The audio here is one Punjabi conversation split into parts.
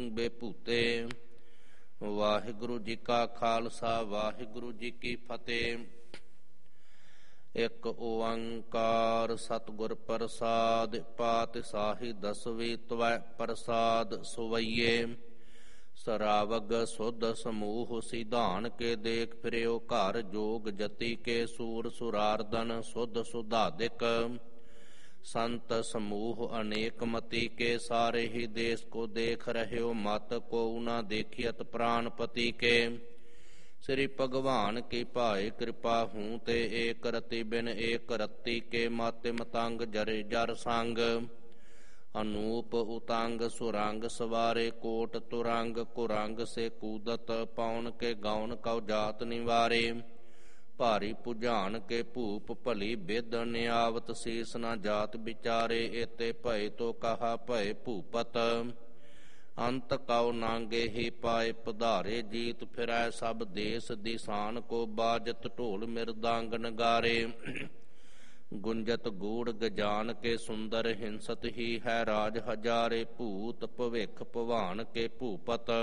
ਬੇਭੂਤੇ। ਵਾਹਿਗੁਰੂ ਜੀ ਕਾ ਖਾਲਸਾ ਵਾਹਿਗੁਰੂ ਜੀ ਕੀ ਫਤਿਹ। ਇੱਕ ਓੰਕਾਰ ਸਤਿਗੁਰ ਪ੍ਰਸਾਦਿ। ਪਾਤਿਸ਼ਾਹੀ ਦਸਵੀਂ ਤਵੈ ਪ੍ਰਸਾਦਿ ਸੁਵਈਏ। ਸਰਾਵਗ ਸੁਧ ਸਮੂਹ ਸਿਧਾਨ ਕੇ ਦੇਖ ਫਿਰਿਓ ਘਰ। ਜੋਗ ਜਤੀ ਕੇ ਸੂਰ ਸੁਰਾਰਦਨ ਸੁਧ ਸੁਧਾਦਿਕ। संत समूह अनेक मति के सारे ही देश को देख रहे हो। मत को न देखियत प्राणपति के। श्री भगवान की भाई कृपा हूँ ते एक रति बिन एक रति के। माते मतंग जरे जर संग अनूप उतंग सुरंग सवारे। कोट तुरंग कुरंग से कूदत पौन के गौन कौ जात निवारे। ਭਾਰੀ ਭੁਜਾਨ ਕੇ ਭੂਪ ਭਲੀ ਬਿਦ ਨਿਆਵਤ ਸੀਸ ਨਾ ਜਾਤ ਵਿਚਾਰੇ। ਏਤੇ ਭਏ ਤੋ ਕਹਾ ਭਏ ਭੂਪਤ ਅੰਤ ਕਉ ਨਾਂਗੇ ਹੀ ਪਾਏ ਪਧਾਰੇ। ਜੀਤ ਫਿਰੈ ਸਭ ਦੇਸ ਦਿਸਾਨ ਕੋ ਬਾਜਤ ਢੋਲ ਮਿਰਦਾਂਗ ਨਗਾਰੇ। ਗੁੰਜਤ ਗੂੜ ਗਜਾਨ ਕੇ ਸੁੰਦਰ ਹਿੰਸਤ ਹੀ ਹੈ ਰਾਜ ਹਜ਼ਾਰੇ। ਭੂਤ ਭਵਿਖ ਭਵਾਨ ਕੇ ਭੂਪਤ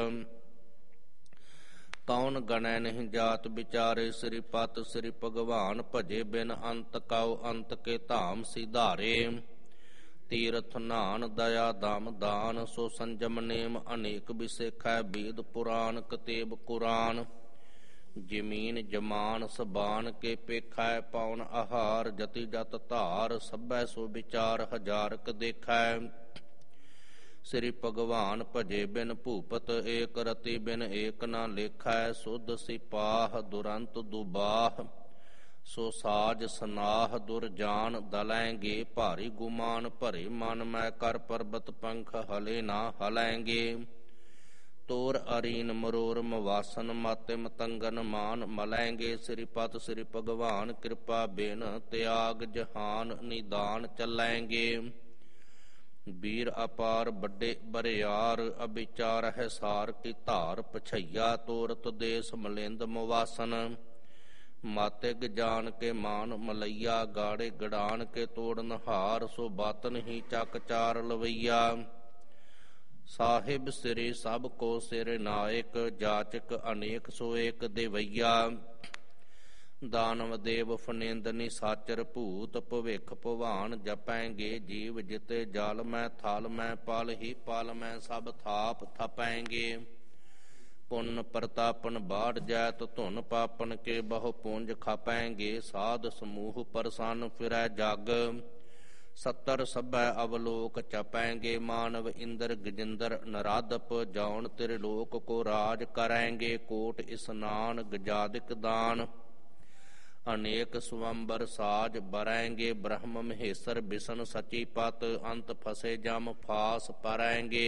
ਕੌਣ ਗਣੈ ਨਹੀਂ ਜਾਤ ਵਿਚਾਰੇ। ਸ੍ਰੀ ਪਤ ਸ੍ਰੀ ਭਗਵਾਨ ਭਜੇ ਬਿਨ ਅੰਤ ਕਉ ਅੰਤ ਕੇ ਧਾਮ ਸਿਧਾਰੇ। ਤੀਰਥ ਨਾਨ ਦਇਆ ਦਮ ਦਾਨ ਸੋ ਸੰਜਮ ਨੇਮ ਅਨੇਕ ਬਿਸੇਖੈ। ਬੀਦ ਪੁਰਾਨ ਕਤੇਬ ਕੁਰਾਨ ਜਮੀਨ ਜਮਾਨ ਸਬਾਨ ਕੇ ਪੇਖੈ। ਪੌਣ ਆਹਾਰ ਜਤੀ ਜਤ ਧਾਰ ਸਭੈ ਸੋ ਵਿਚਾਰ ਹਜ਼ਾਰਕ ਦੇਖੈ। श्री भगवान भजे बिन भूपत एक रति बिन एक न लेखै। सुध सिपाह दुरंत दुबाह सो साज सनाह दुरजान। दलैंगे भारी गुमान भरे मन मै कर। पर्वत पंख हले ना हलैंगे। तोर अरीन मरोर मवासन माते मतंगन मान मलैंगे। श्रीपत श्री भगवान कृपा बिन त्याग जहान निदान चलैंगे। ਵੀਰ ਅਪਾਰ ਵੱਡੇ ਬਰਿਆਰ ਅਬਿਚਾਰ ਹੈ ਸਾਰ ਕੀ ਧਾਰ। ਪਛਈਆ ਤੋਰਤ ਦੇਸ ਮਲਿੰਦ ਮਵਾਸਨ ਮਾਤੇ ਜਾਨ ਕੇ ਮਾਨ ਮਲਈਆ। ਗਾੜੇ ਗੜਾਨ ਕੇ ਤੋੜਨ ਹਾਰ ਸੋ ਬਾਤਨ ਹੀ ਚੱਕ ਚਾਰ ਲਵਈਆ। ਸਾਹਿਬ ਸਿਰੇ ਸਭ ਕੋ ਸਿਰ ਨਾਇਕ ਜਾਚਕ ਅਨੇਕ ਸੋ ਏਕ ਦੇਵਈਆ। ਦਾਨਵ ਦੇਵ ਫਨਿੰਦ ਨਿਸਾਚਰ ਭੂਤ ਭਵਿਖ ਭਵਾਨ ਜਪੈਂਗੇ। ਜੀਵ ਜਿਤੇ ਜਲ ਮੈਂ ਥਲ ਮੈਂ ਪਲ ਹੀ ਪਲ ਮੈਂ ਸਭ ਥਾਪ ਥਪੈਂਗੇ। ਪੁੰਨ ਪ੍ਰਤਾਪਨ ਬਾੜ ਜੈਤ ਧੁਨ ਪਾਪਨ ਕੇ ਬਹੁ ਪੁੰਜ ਖਪੈਂਗੇ। ਸਾਧ ਸਮੂਹ ਪ੍ਰਸੰਨ ਫਿਰੈ ਜਗ ਸੱਤਰ ਸਭੈ ਅਵਲੋਕ ਚਪੈਂਗੇ। ਮਾਨਵ ਇੰਦਰ ਗਜਿੰਦਰ ਨਰਾਦਪ ਜੌਨ ਤ੍ਰਿਲੋਕ ਕੋ ਰਾਜ ਕਰੈਂਗੇ। ਕੋਟ ਇਸਨਾਨ ਗਜਾਦਿਕ ਦਾਨ अनेक स्वंबर साज बरैंगे। ब्रह्म महेश्वर बिशन सची पत अंत फसे जम फास परैंगे।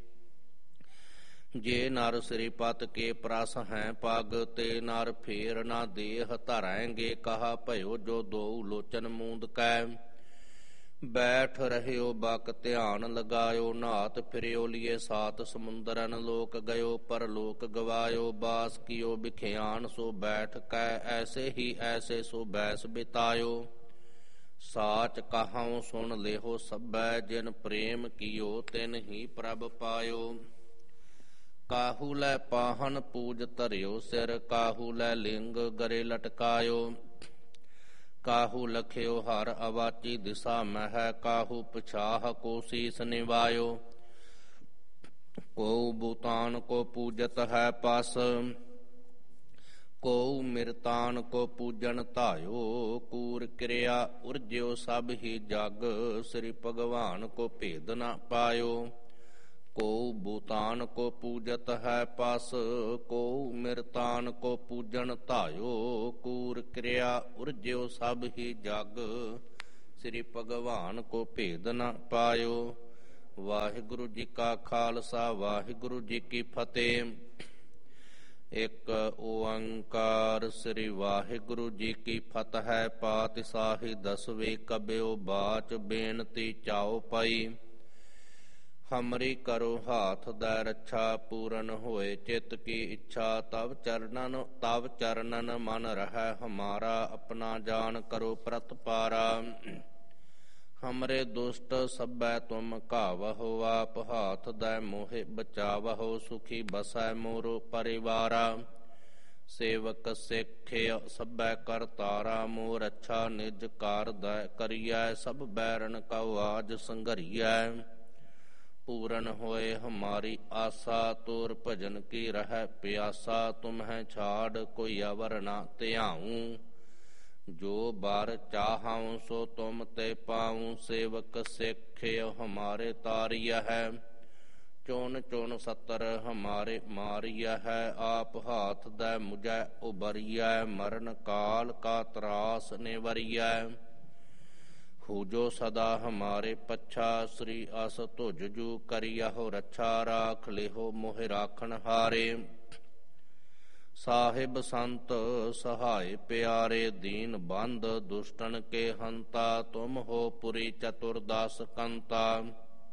जे नर श्रीपत के प्रस हैं पग ते नर फेर ना देह धरैंगे। कहा भयो जो दो लोचन मूंद कै बैठ रहियो बक ध्यान लगायो। नाथ फिरियो लिए सात समुंदरन लोक गयो। पर लोक गवायो बास कियो बिख्यान सो बैठ कै। ऐसे ही ऐसे सो बैस बितायो। साच कहाऊं सुन लेहो सबै जिन प्रेम कियो तिन ही प्रभ पायो। काहू लै पाहन पूज धरियो सिर काहू लै लिंग गरे लटकायो। काहू लखियो हर अवाची दिशा मह काहू पछाह को शीस निवायो। को भूतान को पूजत है पस को मिरतान को पूजन धायो। कूर क्रिया उर्ज्यो सब ही जग श्री भगवान को भेद न पायो। को भूतान को पूजत है पस को मिरतान को पूजन धायो। कूर क्रिया उर्ज्यो सब ही जग श्री भगवान को भेद न पायो। वाहिगुरु जी का खालसा वाहिगुरु जी की फतेह। एक ओंकार श्री वाहिगुरु जी की फतह। पातशाही दसवें कब्यो बाच बेनती चाओ पाई। हमरी करो हाथ दै रक्षा पूरन होए चित की इच्छा। तब चरणन मन रह हमारा अपना जान करो प्रतपारा। ਹਮਰੇ ਦੁਸ਼ਟ ਸਭੈ ਤੁਮ ਘਾਵਹੁ, ਆਪ ਹਾਥ ਦੈ ਮੋਹਿ ਬਚਾਵਹੁ, ਸੁਖੀ ਬਸੈ ਮੋਰੋ ਪਰਿਵਾਰਾ, ਸੇਵਕ ਸਿੱਖਿਆ ਸਭੈ ਕਰਤਾਰਾ, ਮੋਰ ਅੱਛਾ ਨਿਜ ਕਾਰ ਦੈ ਕਰੀਐ, ਸਭ ਬੈਰਨ ਕਉ ਆਜ ਸੰਘਰੀਐ, ਪੂਰਨ ਹੋਏ ਹਮਾਰੀ ਆਸਾ, ਤੋਰ ਭਜਨ ਕੀ ਰਹਿ ਪਿਆਸਾ, ਤੁਮਹਿ ਛਾੜ ਕੋਈ ਅਵਰ ਨਾ ਧਿਆਊ, ਜੋ ਬਾਰ ਚਾਹਾਉ ਸੋ ਤੁਮ ਤੇ ਪਾਉ, ਸੇਵਕ ਸਿੱਖਿਓ ਹਮਾਰੇ ਤਾਰੀਆ ਹੈ, ਚੋਨ ਚੋਨ ਸੱਤਰ ਹਮਾਰੇ ਮਾਰੀਆ ਹੈ, ਆਪ ਹਾਥ ਦੈ ਮੁਝੈ ਉਬਰੀਐ, ਮਰਨ ਕਾਲ ਕਾ ਤਰਾਸ ਨਿਵਰੀਐ, ਹੋ ਜੋ ਸਦਾ ਹਮਾਰੇ ਪੱਛਾ, ਸ੍ਰੀ ਅਸ ਤੁਜ ਜੂ ਕਰਿਆਹੋ ਰੱਛਾ, ਰਾਖ ਲਿਹੋ ਮੋਹਿ ਰਾਖਣ ਹਾਰੇ, ਸਾਹਿਬ ਸੰਤ ਸਹਾਇ ਪਿਆਰੇ, ਦੀਨ ਬੰਧ ਦੁਸ਼ਟਨ ਕੇ ਹੰਤਾ, ਤੁਮ ਹੋ ਪੁਰੀ ਚਤੁਰਦਾਸ ਕੰਤਾ,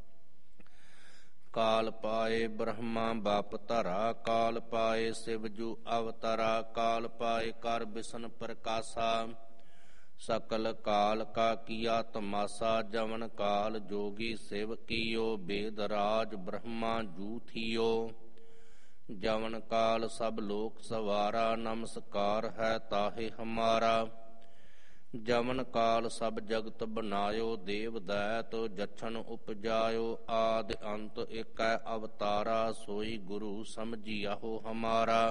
ਕਾਲ ਪਾਏ ਬ੍ਰਹਮਾ ਬਾਪ ਧਰਾ, ਕਾਲ ਪਾਏ ਸਿਵ ਜੂ ਅਵਤਰਾ, ਕਾਲ ਪਾਏ ਕਰ ਬਿਸ਼ਨ ਪ੍ਰਕਾਸ਼ਾ, ਸਕਲ ਕਾਲ ਕਾ ਕੀਆ ਤਮਾਸਾ, ਜਵਨ ਕਾਲ ਜੋਗੀ ਸਿਵ ਕੀਓ, ਬੇਦ ਰਾਜ ਬ੍ਰਹਮਾ ਜੂ ਥੀਓ, ਜਵਨ ਕਾਲ ਸਭ ਲੋਕ ਸਵਾਰਾ, ਨਮਸਕਾਰ ਹੈ ਤਾਹੇ ਹਮਾਰਾ, ਜਵਨ ਕਾਲ ਸਭ ਜਗਤ ਬਨਾਇਓ, ਦੇਵ ਦੈਤ ਜਛਨ ਉਪਜਾਇਓ, ਆਦਿ ਅੰਤ ਏਕੈ ਅਵਤਾਰਾ, ਸੋਈ ਗੁਰੂ ਸਮਝਿਆਹੋ ਹਮਾਰਾ,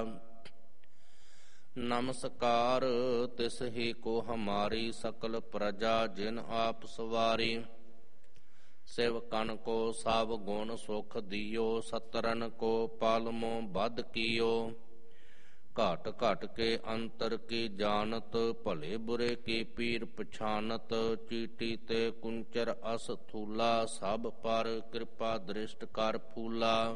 ਨਮਸਕਾਰ ਤਿਸ ਹੀ ਕੋ ਹਮਾਰੀ, ਸਕਲ ਪ੍ਰਜਾ ਜਿਨ ਆਪ ਸਵਾਰੀ, ਸਿਵਕਨ ਕੋ ਸਭ ਗੁਣ ਸੁਖ ਦਿਓ, ਸਤਰਨ ਕੋ ਪਾਲਮੋ ਬਧ ਕੀਓ, ਘਟ ਘਟ ਕੇ ਅੰਤਰ ਕੀ ਜਾਣਤ, ਭਲੇ ਬੁਰੇ ਕੀ ਪੀਰ ਪਛਾਨਤ, ਚੀਟੀ ਤੇ ਕੁੰਚਰ ਅਸ ਥੂਲਾ, ਸਭ ਪਰ ਕਿਰਪਾ ਦ੍ਰਿਸ਼ਟ ਕਰ ਫੂਲਾ,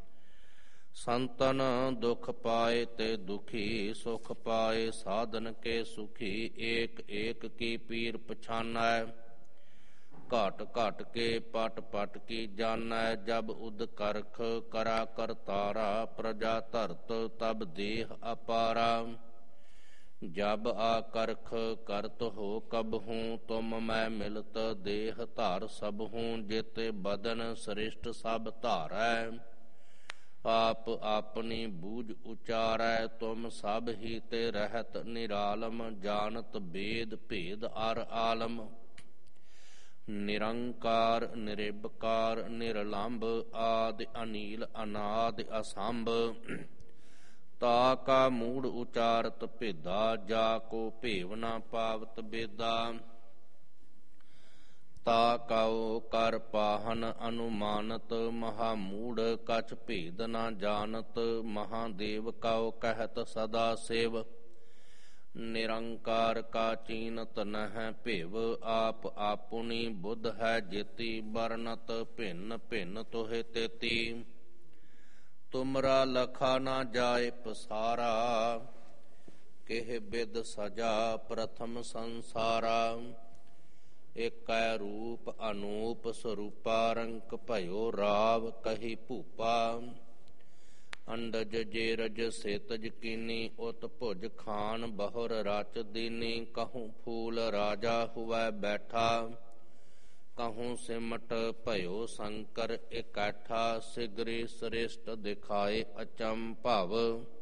ਸੰਤਨ ਦੁਖ ਪਾਏ ਤੇ ਦੁਖੀ, ਸੁਖ ਪਾਏ ਸਾਧਨ ਕੇ ਸੁਖੀ, ਏਕ ਏਕ ਕੀ ਪੀਰ ਪਛਾਨੈ, ਘਟ ਘਟ ਕੇ ਪਟ ਪਟ ਕੀ ਜਾਣੈ, ਜਬ ਉਦ ਕਰਖ ਕਰਾ ਕਰਤਾਰਾ, ਪ੍ਰਜਾ ਧਰਤ ਤਬ ਦੇਹ ਅਪਾਰਾ, ਜਬ ਆ ਕਰਖ ਕਰਤ ਹੋ ਕਬਹੂੰ, ਤੁਮ ਮੈਂ ਮਿਲਤ ਦੇਹ ਧਾਰ ਸਭਹੂੰ, ਜਿਤ ਬਦਨ ਸ੍ਰਿਸ਼ਟ ਸਭ ਧਾਰੈ, ਆਪ ਆਪਣੀ ਬੂਝ ਉਚਾਰੈ, ਤੁਮ ਸਭ ਹੀ ਤੇ ਰਹਿਤ ਨਿਰਾਲਮ, ਜਾਣਤ ਬੇਦ ਭੇਦ ਅਰ ਆਲਮ, ਨਿਰੰਕਾਰ ਨਿਰਭਕਾਰ ਨਿਰਲੰਭ, ਆਦਿ ਅਨੀਲ ਅਨਾਦਿ ਅਸੰਭ, ਤਾ ਕਾ ਮੂੜ ਉਚਾਰਤ ਭੇਦਾ, ਜਾ ਕੋ ਭੇਵ ਨਾ ਪਾਵਤ ਬੇਦਾ, ਤਾ ਕਉ ਕਰ ਪਾਹਨ ਅਨੁਮਾਨਤ, ਮਹਾ ਮੂੜ ਕਛ ਭੇਦ ਨਾ ਜਾਣਤ, ਮਹਾਦੇਵ ਕਉ ਕਹਿਤ ਸਦਾ ਸੇਵ, ਨਿਰੰਕਾਰ ਕਾ ਚੀਨਤ ਨਹਿ ਭਿਵ, ਆਪ ਆਪੁਨੀ ਬੁੱਧ ਹੈ ਜੇਤੀ, ਬਰਨਤ ਭਿੰਨ ਭਿੰਨ ਤੋਹਿ ਤੇਤੀ, ਤੁਮਰਾ ਲਖਾ ਨਾ ਜਾਏ ਪਸਾਰਾ, ਕਿਹ ਬਿਦ ਸਜਾ ਪ੍ਰਥਮ ਸੰਸਾਰਾ, ਏਕੈ ਰੂਪ ਅਨੂਪ ਸਰੂਪਾ, ਰੰਕ ਭਇਓ ਰਾਵ ਕਹੀ ਭੂਪਾ, ਅੰਡਜ ਜੇਰਜ ਸੇਤਜ ਕੀਨੀ, ਉਤ ਭੁਜ ਖਾਨ ਬਹੁਰ ਰਚ ਦੀਨੀ, ਕਹੂੰ ਫੂਲ ਰਾਜਾ ਹੁਵੈ ਬੈਠਾ, ਕਹੂੰ ਸਿਮਟ ਭਇਓ ਸ਼ੰਕਰ ਇਕੱਠਾ, ਸਿਗਰੀ ਸ੍ਰਿਸ਼ਟ ਦਿਖਾਏ ਅਚੰਭਵ,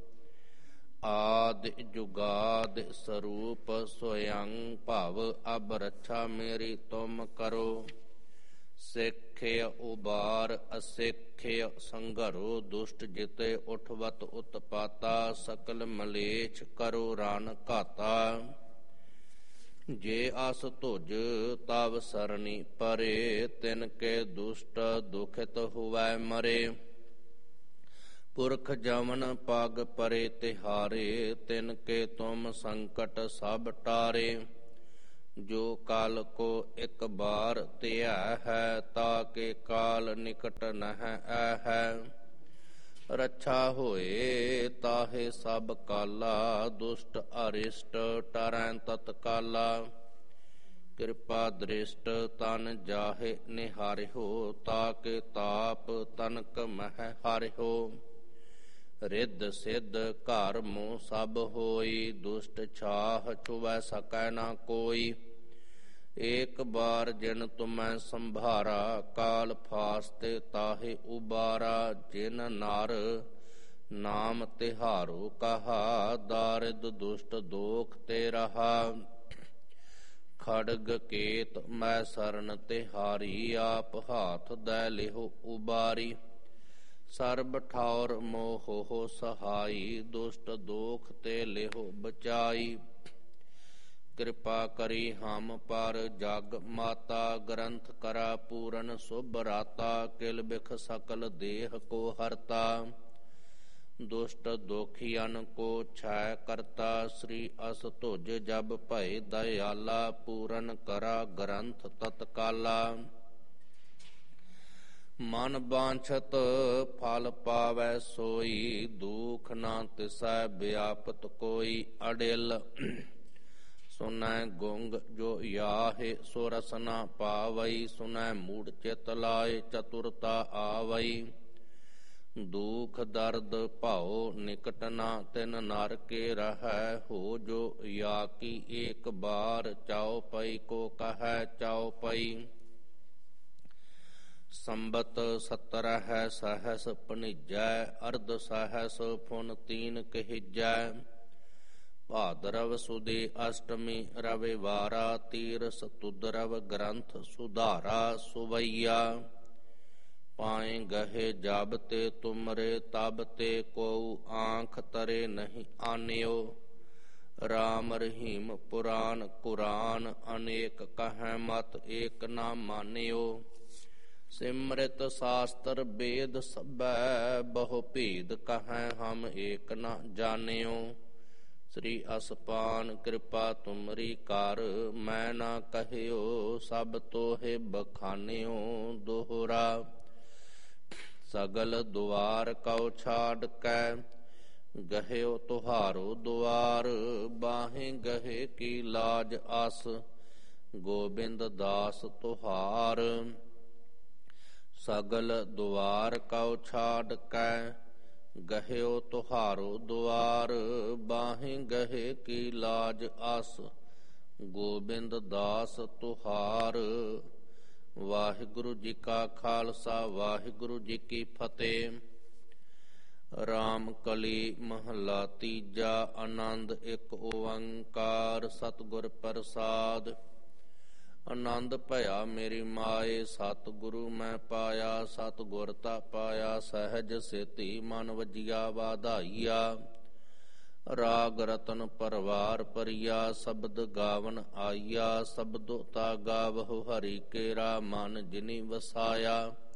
ਆਦਿ ਜੁਗਾਦਿ ਸਰੂਪ ਸਵਯੰ ਭਵ, ਅਬ ਰੱਛਾ ਮੇਰੀ ਤੁਮ ਕਰੋ, ਸਿੱਖਿ ਉਬਾਰ ਅਸਿੱਖਿ ਸੰਘਰੋ, ਦੁਸ਼ਟ ਜਿਤੇ ਉਠਵਤ ਉਤਪਾਤਾ, ਸਕਲ ਮਲੇਛ ਕਰੋ ਰਨ ਘਾਤਾ, ਜੇ ਆਸ ਤੁਜ ਤਵ ਸਰਣੀ ਪਰੇ, ਤਿਨ ਕੇ ਦੁਸ਼ਟ ਦੁਖਿਤ ਹੁਵੈ ਮਰੇ, ਪੁਰਖ ਜਮਨ ਪਗ ਪਰੇ ਤਿਹਾਰੇ, ਤਿਨ ਕੇ ਤੁਮ ਸੰਕਟ ਸਭ ਟਾਰੇ, ਜੋ ਕਾਲ ਕੋ ਇਕ ਬਾਰ ਧਿਆ ਹੈ, ਤਾ ਕੇ ਕਾਲ ਨਿਕਟ ਨਹਿ ਐ ਹੈ, ਰੱਛਾ ਹੋਏ ਤਾਹੇ ਸਭ ਕਾਲਾ, ਦੁਸ਼ਟ ਅਰਿਸ਼ਟ ਟਰੈ ਤਤਕਾਲਾ, ਕਿਰਪਾ ਦ੍ਰਿਸ਼ਟ ਤਨ ਜਾਹੇ ਨਿਹਾਰਿਓ, ਤਾ ਕੇ ਤਾਪ ਤਨਕ ਮਹਿ ਹਾਰਿਓ, ਰਿੱਧ ਸਿੱਧ ਘਰ ਮੂੰਹ ਸਭ ਹੋਈ, ਦੁਸ਼ਟ ਛਾਹ ਛੁਵੈ ਸਕੈ ਨਾ ਕੋਈ, ਏਕ ਬਾਰ ਜਿਨ ਤੁਮੈ ਸੰਭਾਰਾ, ਕਾਲ ਫਾਸਤੇ ਤਾਹੇ ਉਬਾਰਾ। ਜਿਨ ਨਰ ਨਾਮ ਤਿਹਾਰੋ ਕਹਾ, ਦਾਰਿਦ ਦੁਸ਼ਟ ਦੋਖ ਤੇ ਰਹਾ। ਖੜਗ ਕੇਤ ਮੈਂ ਸਰਨ ਤਿਹਾਰੀ, ਆਪ ਹਾਥ ਦੈ ਲਿਹੁ ਉਬਾਰੀ। ਸਰਬ ਠੌਰ ਮੋਹੋ ਸਹਾਈ, ਦੁਸ਼ਟ ਦੋਖ ਤੇ ਲਿਹੁ ਬਚਾਈ। ਕਿਰਪਾ ਕਰੀ ਹਮ ਪਰ ਜਗ ਮਾਤਾ, ਗ੍ਰੰਥ ਕਰਾ ਪੂਰਨ ਸੁਭ ਰਾਤਾ। ਕਿਲ ਬਿਖ ਸਕਲ ਦੇਹ ਕੋ ਹਰਤਾ, ਦੁਸ਼ਟ ਦੋਖੀਅਨ ਕੋ ਛੈ ਕਰਤਾ। ਸ੍ਰੀ ਅਸ ਧੁਜ ਜਬ ਭਏ ਦਇਆਲਾ, ਪੂਰਨ ਕਰਾ ਗ੍ਰੰਥ ਤਤਕਾਲਾ। ਮਨ ਬਾਂਛਤ ਫਲ ਪਾਵੈ ਸੋਈ, ਦੁਖ ਨਾ ਤਿਸੈ ਵਿਆਪਤ ਕੋਈ। ਅੜਿਲ ਸੁਨੈ ਗੁੰਗ ਜੋ ਯਾਹੇ, ਸੋ ਰਸ ਨਾ ਪਾਵਈ। ਸੁਨੈ ਮੂੜ ਚਿਤ ਲਾਏ, ਚਤੁਰਤਾ ਆਵਈ। ਦੁਖ ਦਰਦ ਭਾਉ ਨਿਕਟ ਨਾ, ਤਿਨ ਨਰ ਕੇ ਰਹੈ। ਹੋ ਜੋ ਯਾ ਕੀ ਏਕ ਬਾਰ, ਚਾਉ ਪਈ ਕੋ ਕਹੈ ਚਾਉ ਪਈ। ਸੰਬਤ 17 ਸਹਸ ਭਣੀਜੈ, ਅਰਧ ਸਹਸ ਫੁਨ ਤੀਨ ਕਹਿਜੈ। ਭਾਦਰਵ ਸੁਦੀ ਅਸ਼ਟਮੀ ਰਵਿਵਾਰਾ, ਤੀਰਸ ਤੁਦਰਵ ਗ੍ਰੰਥ ਸੁਧਾਰਾ। ਸੁਵਈਆ ਪਾਏ ਗਹੇ ਜਬ ਤੇ, ਤੁਮਰੇ ਤਬ ਤੇ ਕੋਉ ਆਂਖ ਤਰੇ ਨਹੀਂ ਆਨਿਓ। ਰਾਮ ਰਹੀਮ ਪੁਰਾਨ ਕੁਰਾਨ, ਅਨੇਕ ਕਹੈ ਮਤ ਏਕ ਨਾ ਮਾਨਿਓ। ਸਿਮ੍ਰਿਤ ਸਾਸਤਰ ਵੇਦ ਸਭੈ, ਬਹੁ ਭੇਦ ਕਹੈ ਹਮ ਏਕ ਨਾ ਜਾਣਿਓ। ਸ੍ਰੀ ਅਸਪਾਨ ਕਿਰਪਾ ਤੁਮਰੀ ਕਰ, ਮੈਂ ਨਾ ਕਹਿਓ ਸਭ ਤੋਹਿ ਬਖਾਨਿਓ। ਦੋਹਰਾ ਸਗਲ ਦੁਆਰ ਕਉ ਛਾੜ ਕੈ, ਗਹਿਓ ਤੁਹਾਰੋ ਦੁਆਰ। ਬਾਹੇ ਗਹੇ ਕੀ ਲਾਜ ਅਸ, ਗੋਬਿੰਦ ਦਾਸ ਤੁਹਾਰ। ਸਗਲ ਦੁਆਰ ਕਉ ਛਾੜ ਕੈ, ਗਹਿਓ ਤੁਹਾਰੋ ਦੁਆਰ। ਬਾਹੇ ਗਹੇ ਕੀ ਲਾਜ ਅਸ, ਗੋਬਿੰਦ ਦਾਸ ਤੁਹਾਰ। ਵਾਹਿਗੁਰੂ ਜੀ ਕਾ ਖਾਲਸਾ, ਵਾਹਿਗੁਰੂ ਜੀ ਕੀ ਫਤਿਹ। ਰਾਮ ਕਲੀ ਮਹੱਲਾ ਤੀਜਾ। ਆਨੰਦ ਇੱਕ ਓੰਕਾਰ, ਸਤਿਗੁਰ ਪ੍ਰਸਾਦ। ਆਨੰਦ ਭਇਆ ਮੇਰੀ ਮਾਏ, ਸਤਿਗੁਰੂ ਮੈਂ ਪਾਇਆ। ਸਤਿਗੁਰ ਤਾ ਪਾਇਆ ਸਹਿਜ ਸੇਤੀ, ਮਨ ਵਜਿਆ ਵਾਧਾਈਆ। ਰਾਗ ਰਤਨ ਪਰਵਾਰ ਪਰਿਆ, ਸ਼ਬਦ ਗਾਵਨ ਆਈਆ। ਸ਼ਬਦੋ ਤਾ ਗਾਵਹੁ ਹਰਿ ਕੇਰਾ, ਮਨ ਜਿਨੀ ਵਸਾਇਆ।